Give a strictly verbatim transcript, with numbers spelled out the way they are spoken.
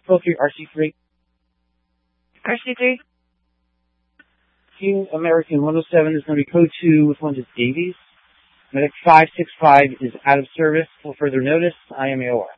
twelve three R C three. R C three. King American one oh seven is going to be code two with one to Davies. Medic five six five is out of service. For further notice, I am A O R.